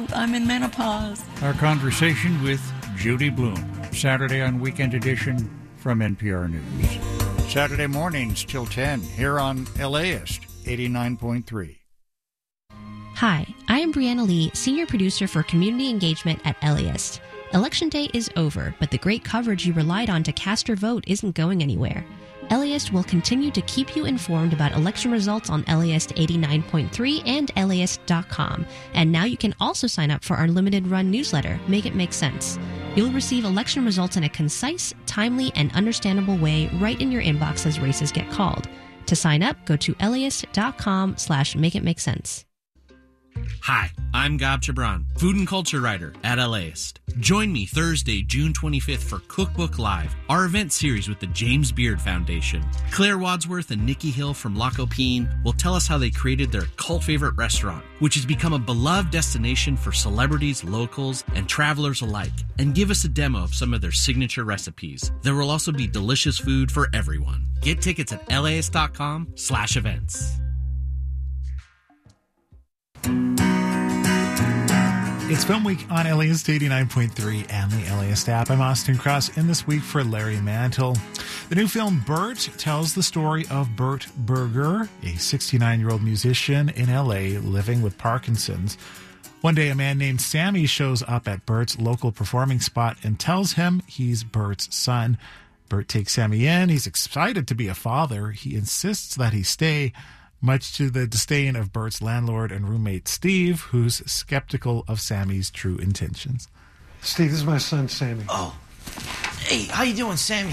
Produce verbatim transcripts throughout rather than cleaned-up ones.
I'm in menopause. Our conversation with Judy Blume, Saturday on Weekend Edition from N P R News. Saturday mornings till ten here on LAist eighty-nine point three. Hi, I am Brianna Lee, Senior Producer for Community Engagement at LAist. Election day is over, but the great coverage you relied on to cast your vote isn't going anywhere. LAist will continue to keep you informed about election results on LAist eighty-nine point three and L Aist dot com. And now you can also sign up for our limited run newsletter, Make It Make Sense. You'll receive election results in a concise, timely, and understandable way right in your inbox as races get called. To sign up, go to LAist dot com slash Make It Make Sense. Hi, I'm Gab Chabran, food and culture writer at LAist. Join me Thursday, June twenty-fifth for Cookbook Live, our event series with the James Beard Foundation. Claire Wadsworth and Nikki Hill from La Copine will tell us how they created their cult favorite restaurant, which has become a beloved destination for celebrities, locals, and travelers alike, and give us a demo of some of their signature recipes. There will also be delicious food for everyone. Get tickets at LAist dot com slash events. It's Film Week on LAist eighty-nine point three and the LAist app. I'm Austin Cross, in this week for Larry Mantle. The new film Bert tells the story of Bert Berger, a sixty-nine-year-old musician in L A living with Parkinson's. One day, a man named Sammy shows up at Bert's local performing spot and tells him he's Bert's son. Bert takes Sammy in. He's excited to be a father. He insists that he stay, much to the disdain of Bert's landlord and roommate, Steve, who's skeptical of Sammy's true intentions. Steve, this is my son, Sammy. Oh. Hey, how you doing, Sammy?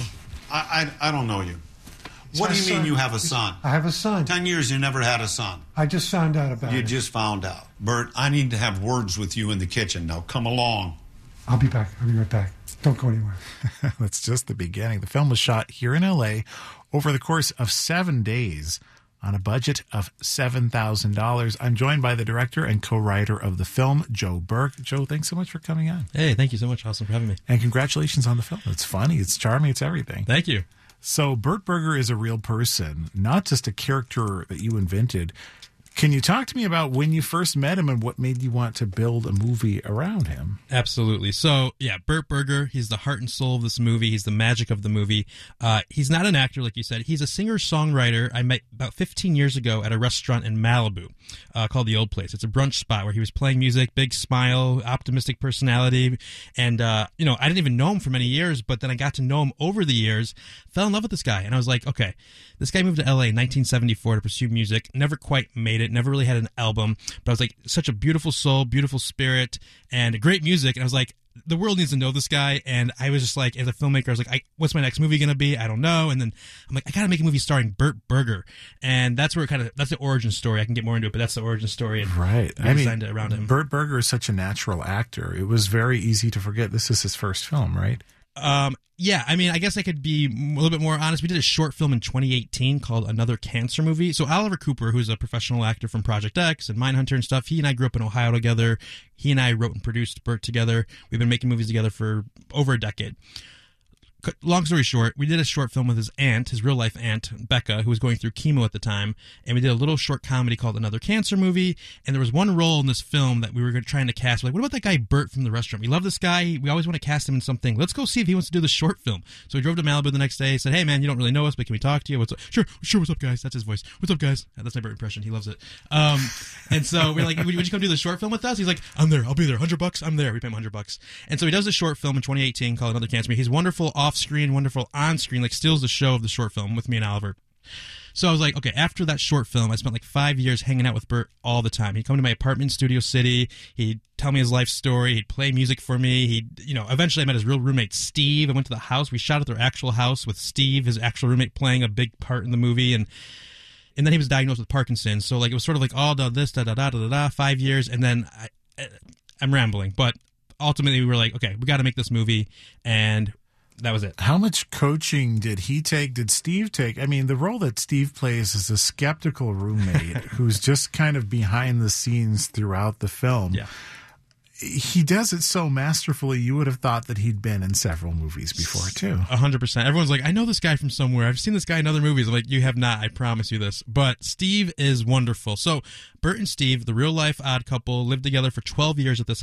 I I, I don't know you. It's what my do you mean son. you have a son? I have a son. Ten years you never had a son. I just found out about You it. just found out. Bert, I need to have words with you in the kitchen. Now come along. I'll be back. I'll be right back. Don't go anywhere. That's just the beginning. The film was shot here in L A over the course of seven days. On a budget of seven thousand dollars. I'm joined by the director and co-writer of the film, Joe Burke. Joe, thanks so much for coming on. Hey, thank you so much, Austin, for having me. And congratulations on the film. It's funny, it's charming, it's everything. Thank you. So Bert Berger is a real person, not just a character that you invented. Can you talk to me about when you first met him and what made you want to build a movie around him? Absolutely. So, yeah, Bert Berger, he's the heart and soul of this movie. He's the magic of the movie. Uh, he's not an actor, like you said. He's a singer-songwriter I met about fifteen years ago at a restaurant in Malibu uh, called The Old Place. It's a brunch spot where he was playing music, big smile, optimistic personality. And, uh, you know, I didn't even know him for many years, but then I got to know him over the years, fell in love with this guy. And I was like, okay, this guy moved to L A in nineteen seventy-four to pursue music, never quite made it, never really had an album, but I was like, such a beautiful soul, beautiful spirit, and great music. And I was like, the world needs to know this guy. And I was just like, as a filmmaker, I was like, I, what's my next movie going to be? I don't know. And then I'm like, I got to make a movie starring Bert Berger. And that's where it kind of, that's the origin story. I can get more into it, but that's the origin story. And right. I mean, designed it around him. Bert Berger is such a natural actor. It was very easy to forget this is his first film, right? Um, yeah, I mean, I guess I could be a little bit more honest. We did a short film in twenty eighteen called Another Cancer Movie. So Oliver Cooper, who's a professional actor from Project X and Mindhunter and stuff, he and I grew up in Ohio together. He and I wrote and produced Bert together. We've been making movies together for over a decade. Long story short, we did a short film with his aunt, his real-life aunt, Becca, who was going through chemo at the time, and we did a little short comedy called Another Cancer Movie, and there was one role in this film that we were trying to cast. We're like, what about that guy Bert from the restaurant? We love this guy. We always want to cast him in something. Let's go see if he wants to do the short film. So we drove to Malibu the next day, said, hey, man, you don't really know us, but can we talk to you? What's up? Sure, sure, what's up, guys? That's his voice. What's up, guys? That's my Bert impression. He loves it. Um, and so we're like, would you come do the short film with us? He's like, I'm there. I'll be there. one hundred bucks? I'm there. We pay him one hundred bucks. And so he does a short film in twenty eighteen called Another Cancer Movie. He's wonderful off-screen, wonderful on screen, like steals the show of the short film with me and Oliver. So I was like, okay, after that short film, I spent like five years hanging out with Bert all the time. He'd come to my apartment in Studio City. He'd tell me his life story. He'd play music for me. He'd, you know, eventually I met his real roommate, Steve. I went to the house. We shot at their actual house with Steve, his actual roommate, playing a big part in the movie. And and then he was diagnosed with Parkinson's. So like it was sort of like all da this, da da da da da da, five years. And then I, I'm rambling, but ultimately we were like, okay, we got to make this movie. And that was it. How much coaching did he take? Did Steve take? I mean, the role that Steve plays is a skeptical roommate who's just kind of behind the scenes throughout the film. Yeah. He does it so masterfully, you would have thought that he'd been in several movies before, too. A hundred percent. Everyone's like, I know this guy from somewhere. I've seen this guy in other movies. I'm like, you have not. I promise you this. But Steve is wonderful. So Bert and Steve, the real-life odd couple, lived together for twelve years at this